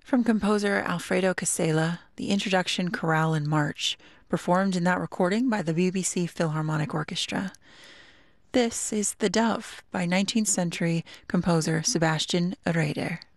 From composer Alfredo Casella, the introduction chorale and march, performed in that recording by the BBC Philharmonic Orchestra. This is The Dove by 19th century composer Sebastian Reeder.